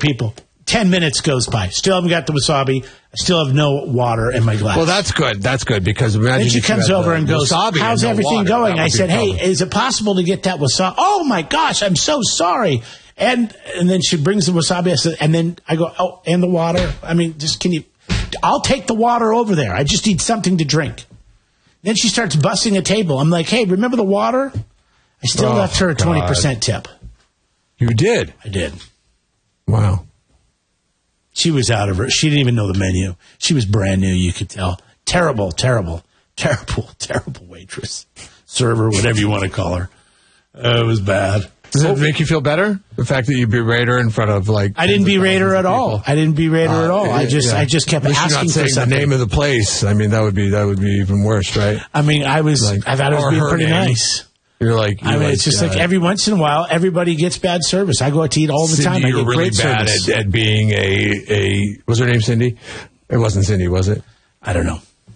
people. 10 minutes goes by. Still haven't got the wasabi. I still have no water in my glass. Well, that's good because imagine then she comes over and goes, how's everything going? I said, hey, is it possible to get that wasabi? Oh, my gosh, I'm so sorry. And then she brings the wasabi. I said, and then I go, oh, and the water? I mean, I'll take the water over there. I just need something to drink. Then she starts busting a table. I'm like, hey, remember the water? I still left her a 20% tip. You did? I did. Wow. She was out of her. She didn't even know the menu. She was brand new, you could tell. Terrible waitress. Server, whatever you want to call her. It was bad. Does it make you feel better? The fact that you berate her in front of I didn't berate her at all. I just kept asking for something. The name of the place. I mean, that would be even worse, right? I mean, I thought I was being pretty nice. It's just like every once in a while, everybody gets bad service. I go out to eat all the time. I get really great bad service. at being was her name Cindy? It wasn't Cindy, was it? I don't know.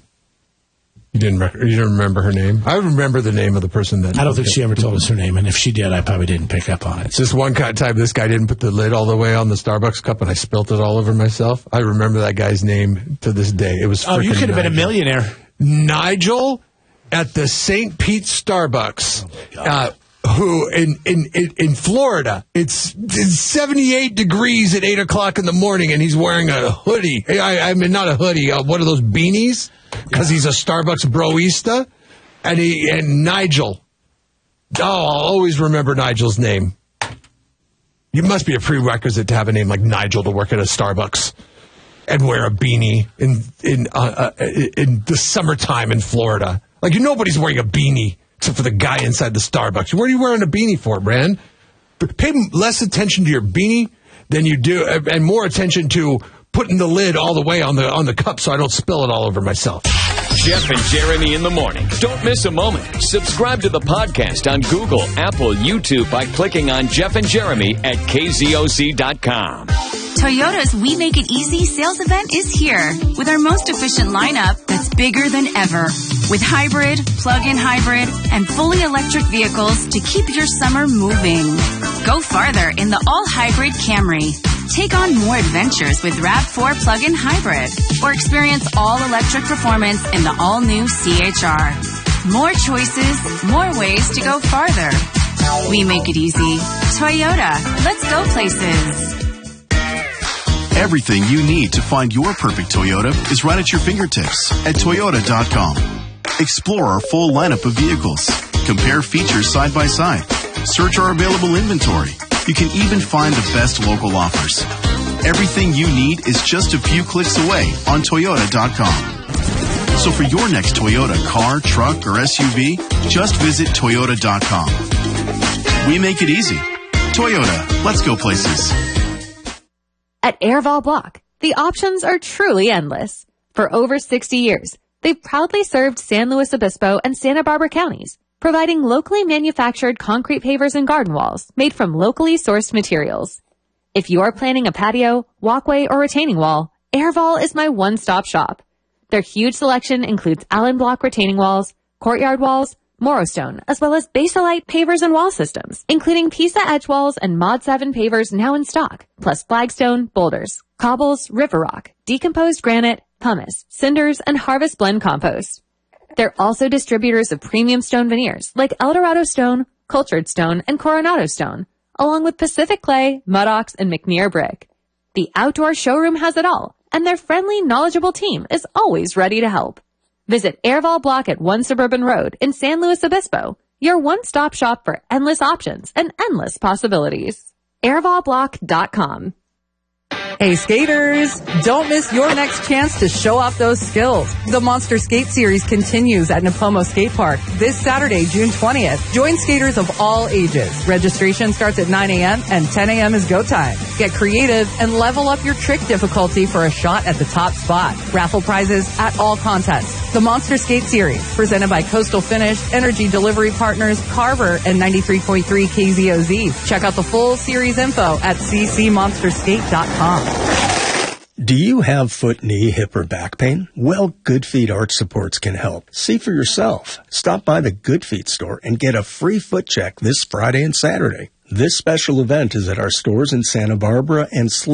You didn't remember her name? I remember the name of the person that... I don't think she ever told us her name, and if she did, I probably didn't pick up on it. It's just one time this guy didn't put the lid all the way on the Starbucks cup, and I spilt it all over myself. I remember that guy's name to this day. It was you could have been a millionaire. Nigel at the St. Pete Starbucks, who in Florida, it's 78 degrees at 8 o'clock in the morning, and he's wearing a hoodie. I mean, not a hoodie, one of those beanies, because he's a Starbucks broista. And Nigel. I'll always remember Nigel's name. You must be a prerequisite to have a name like Nigel to work at a Starbucks and wear a beanie in the summertime in Florida. Like, nobody's wearing a beanie except for the guy inside the Starbucks. What are you wearing a beanie for, Brand? Pay less attention to your beanie than you do, and more attention to putting the lid all the way on the cup so I don't spill it all over myself. Jeff and Jeremy in the morning. Don't miss a moment. Subscribe to the podcast on Google, Apple, YouTube by clicking on Jeff and Jeremy at KZOC.com. Toyota's We Make It Easy sales event is here with our most efficient lineup that's bigger than ever. With hybrid, plug-in hybrid, and fully electric vehicles to keep your summer moving. Go farther in the all-hybrid Camry. Take on more adventures with RAV4 plug-in hybrid. Or experience all-electric performance in the all-new CHR. More choices, more ways to go farther. We make it easy. Toyota. Let's go places. Everything you need to find your perfect Toyota is right at your fingertips at Toyota.com. Explore our full lineup of vehicles. Compare features side by side. Search our available inventory. You can even find the best local offers. Everything you need is just a few clicks away on Toyota.com. So for your next Toyota car, truck, or SUV, just visit Toyota.com. We make it easy. Toyota, let's go places. At Airval Block, the options are truly endless. For over 60 years, they've proudly served San Luis Obispo and Santa Barbara counties, providing locally manufactured concrete pavers and garden walls made from locally sourced materials. If you are planning a patio, walkway, or retaining wall, Airval is my one-stop shop. Their huge selection includes Allen Block retaining walls, courtyard walls, Morrostone, as well as Basalite pavers and wall systems, including Pisa Edge walls and Mod 7 pavers now in stock, plus flagstone, boulders, cobbles, river rock, decomposed granite, pumice, cinders, and harvest blend compost. They're also distributors of premium stone veneers like Eldorado stone, cultured stone, and Coronado stone, along with Pacific clay, Mudox, and McNear brick. The outdoor showroom has it all, and their friendly, knowledgeable team is always ready to help. Visit Airval Block at 1 Suburban Road in San Luis Obispo, your one-stop shop for endless options and endless possibilities. AirvalBlock.com. Hey skaters, don't miss your next chance to show off those skills. The Monster Skate Series continues at Napomo Skate Park this Saturday, June 20th. Join skaters of all ages. Registration starts at 9 a.m. and 10 a.m. is go time. Get creative and level up your trick difficulty for a shot at the top spot. Raffle prizes at all contests. The Monster Skate Series, presented by Coastal Finish, Energy Delivery Partners, Carver, and 93.3 KZOZ. Check out the full series info at ccmonsterskate.com. Do you have foot, knee, hip, or back pain? Well, Good Feet Arch Supports can help. See for yourself. Stop by the Good Feet store and get a free foot check this Friday and Saturday. This special event is at our stores in Santa Barbara and